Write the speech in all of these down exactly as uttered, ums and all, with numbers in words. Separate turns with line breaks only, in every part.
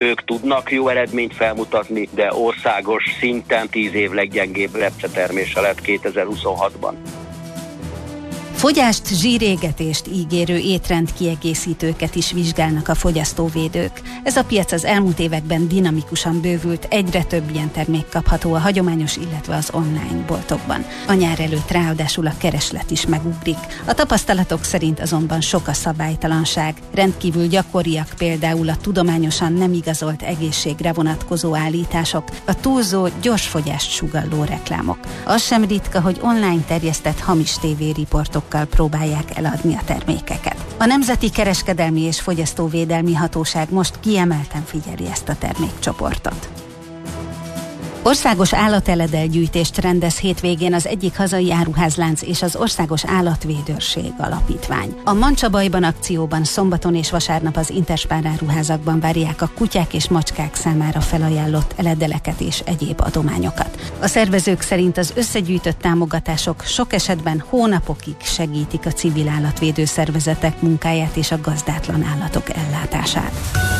nők tudnak jó eredményt felmutatni, de országos szinten tíz év leggyengébb lepcetermése lett kétezer-huszonhatban.
Fogyást, zsírégetést ígérő étrendkiegészítőket is vizsgálnak a fogyasztóvédők. Ez a piac az elmúlt években dinamikusan bővült, egyre több ilyen termék kapható a hagyományos, illetve az online boltokban. A nyár előtt ráadásul a kereslet is megugrik. A tapasztalatok szerint azonban sok a szabálytalanság. Rendkívül gyakoriak például a tudományosan nem igazolt egészségre vonatkozó állítások, a túlzó, gyorsfogyást sugalló reklámok. Az sem ritka, hogy online terjesztett hamis tévériportok próbálják eladni a termékeket. A Nemzeti Kereskedelmi és Fogyasztóvédelmi Hatóság most kiemelten figyeli ezt a termékcsoportot. Országos állateledel-gyűjtést rendez hétvégén az egyik hazai áruházlánc és az Országos Állatvédőrség Alapítvány. A Mancsabajban akcióban szombaton és vasárnap az Interspár áruházakban várják a kutyák és macskák számára felajánlott eledeleket és egyéb adományokat. A szervezők szerint az összegyűjtött támogatások sok esetben hónapokig segítik a civil állatvédő szervezetek munkáját és a gazdátlan állatok ellátását.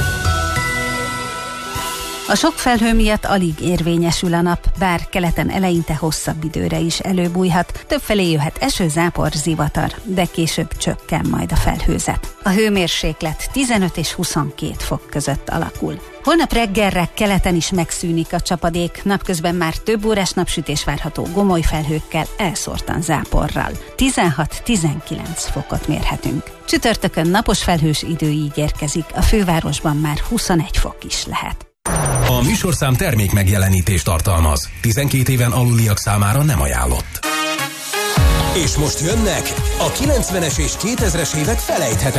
A sok felhő miatt alig érvényesül a nap, bár keleten eleinte hosszabb időre is előbújhat, többfelé jöhet eső, zápor, zivatar, de később csökken majd a felhőzet. A hőmérséklet tizenöt és huszonkét fok között alakul. Holnap reggelre keleten is megszűnik a csapadék, napközben már több órás napsütés várható gomoly felhőkkel, elszórtan záporral. tizenhat-tizenkilenc fokot mérhetünk. Csütörtökön napos felhős idő ígérkezik, a fővárosban már huszonegy fok is lehet.
A műsorszám termék megjelenítést tartalmaz. tizenkét éven aluliak számára nem ajánlott. És most jönnek a kilencvenes és kétezres évek felejthetetlen